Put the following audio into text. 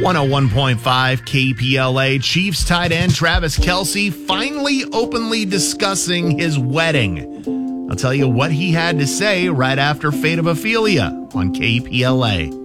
101.5 KPLA. Chiefs tight end Travis Kelce finally openly discussing his wedding. I'll tell you what he had to say right after Fate of Ophelia on KPLA.